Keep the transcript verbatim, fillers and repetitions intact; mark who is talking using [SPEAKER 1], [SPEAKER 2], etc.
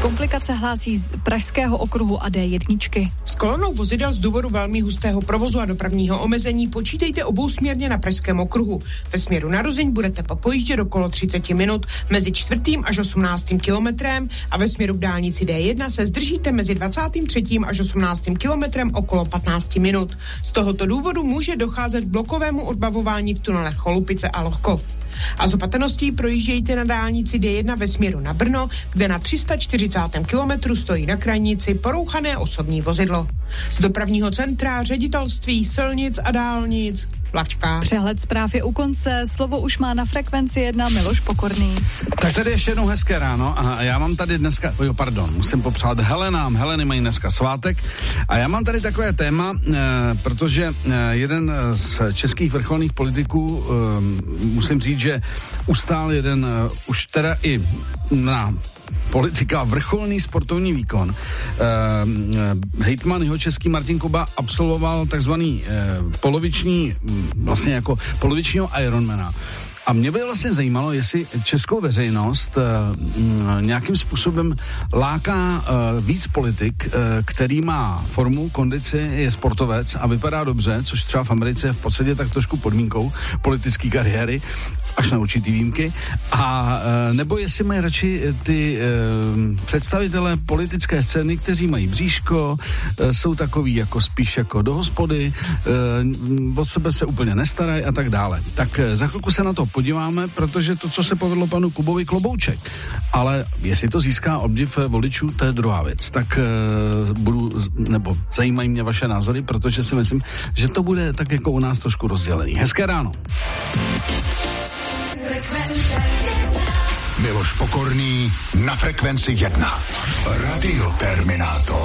[SPEAKER 1] Komplikace hlásí z pražského okruhu a dé jedna.
[SPEAKER 2] S kolonou vozidel z důvodu velmi hustého provozu a dopravního omezení počítejte obousměrně na pražském okruhu. Ve směru na Ruzyň budete popojíždět okolo třicet minut mezi čtvrtým až osmnáctým kilometrem a ve směru k dálnici dé jedna se zdržíte mezi dvacátým třetím až osmnáctým kilometrem okolo patnáct minut. Z tohoto důvodu může docházet k blokovému odbavování v tunelech Cholupice a Lohkov. A z opatrností projíždějte na dálnici dé jedna ve směru na Brno, kde na tři sta čtyřicátém kilometru stojí na krajnici porouchané osobní vozidlo. Z dopravního centra ředitelství silnic a dálnic Lačka.
[SPEAKER 1] Přehled zpráv je u konce, slovo už má na frekvenci jedna Miloš Pokorný.
[SPEAKER 3] Tak tady ještě jednou hezké ráno a já mám tady dneska, jo pardon, musím popřát Helenám, Heleny mají dneska svátek a já mám tady takové téma, e, protože e, jeden z českých vrcholných politiků, e, musím říct, že ustál jeden e, už teda i na politika vrcholný sportovní výkon. E, hejtman jihočeský Martin Kuba absolvoval takzvaný e, poloviční, vlastně jako polovičního Ironmana. A mě by vlastně zajímalo, jestli českou veřejnost uh, nějakým způsobem láká uh, víc politik, uh, který má formu, kondici, je sportovec a vypadá dobře, což třeba v Americe je v podstatě tak trošku podmínkou politické kariéry, až na určitý výjimky. A uh, nebo jestli mají radši ty uh, představitelé politické scény, kteří mají bříško, uh, jsou takový jako spíš jako do hospody, uh, od sebe se úplně nestarají a tak dále. Tak uh, za chvilku se na to podíváme, protože to, co se povedlo panu Kubovi, klobouček. Ale jestli to získá obdiv voličů, to je druhá věc. Tak uh, budu, nebo zajímají mě vaše názory, protože si myslím, že to bude tak jako u nás trošku rozdělený. Hezké ráno.
[SPEAKER 4] Miloš Pokorný na frekvenci jedna. Radioterminátor.